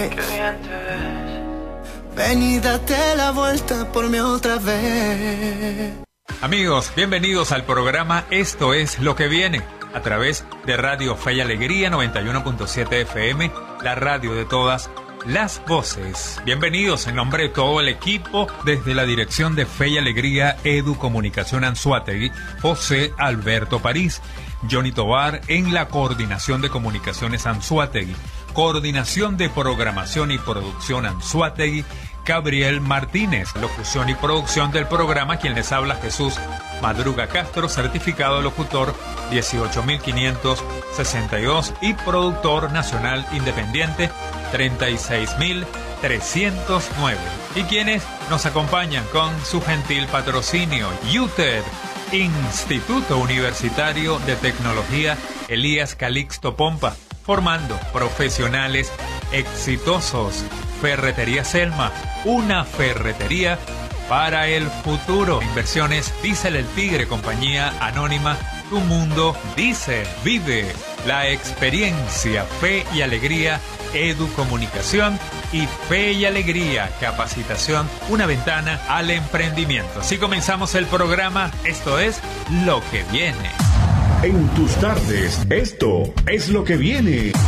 ves. Ven y date la vuelta por mí otra vez. Amigos, bienvenidos al programa Esto es lo que viene, a través de Radio Fe y Alegría 91.7 FM, la radio de todas las voces. Bienvenidos en nombre de todo el equipo, desde la dirección de Fe y Alegría Edu Comunicación Anzoátegui, José Alberto París, Johnny Tovar en la coordinación de comunicaciones Anzoátegui, coordinación de programación y producción Anzoátegui, Gabriel Martínez, locución y producción del programa, quien les habla Jesús Madruga Castro, certificado locutor 18562 y productor nacional independiente 36309. Y quienes nos acompañan con su gentil patrocinio, UTED, Instituto Universitario de Tecnología Elías Calixto Pompa, formando profesionales exitosos. Ferretería Selma, una ferretería para el futuro. Inversiones Diesel El Tigre, compañía anónima. Tu mundo dice, vive la experiencia. Fe y Alegría, Edu Comunicación y Fe y Alegría, Capacitación, una ventana al emprendimiento. Así comenzamos el programa. Esto es lo que viene. En tus tardes, esto es lo que viene.